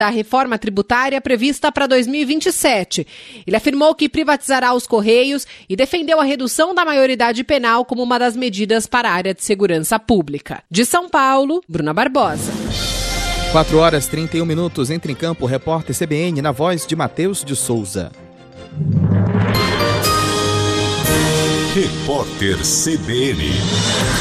da reforma tributária prevista para 2027. Ele afirmou que privatizará os Correios e defendeu a redução da maioridade penal como uma das medidas para a área de segurança pública. De São Paulo, Bruna Barbosa. 4h31. Entra em campo o repórter CBN na voz de Matheus de Souza. Repórter CBN.